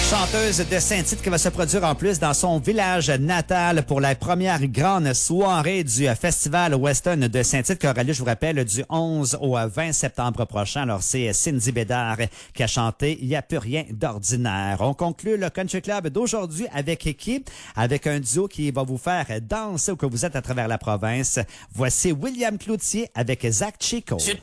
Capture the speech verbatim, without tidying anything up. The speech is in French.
Chanteuse de Saint-Tite qui va se produire en plus dans son village natal pour la première grande soirée du Festival Western de Saint-Tite qui aura lieu, je vous rappelle, du onze au vingt septembre prochain. Alors, c'est Cindy Bédard qui a chanté « Il n'y a plus rien d'ordinaire ». On conclut le Country Club d'aujourd'hui avec qui? Avec un duo qui va vous faire danser où que vous êtes à travers la province. Voici William Cloutier avec Zach Chico.